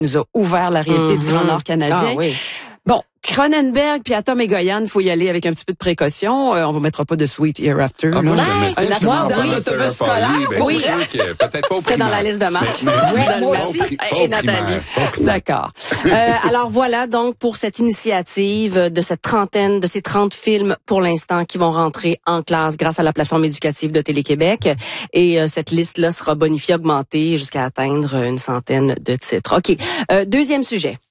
nous a ouvert la réalité du Grand Nord canadien. Ah, oui. Bon, Cronenberg puis Atom et Goyane, faut y aller avec un petit peu de précaution. On vous mettra pas de Sweet Hereafter. Ah, moi, je le mettrais un accident justement pas d'autobus dans scolaire. oui. C'est sûr que peut-être pas au C'était dans la primaire. liste de marche. moi aussi. Et Nathalie. D'accord. Alors voilà donc pour cette initiative de cette trentaine, de ces 30 films pour l'instant qui vont rentrer en classe grâce à la plateforme éducative de Télé-Québec. Et cette liste-là sera bonifiée, augmentée jusqu'à atteindre une centaine de titres. OK. Deuxième sujet.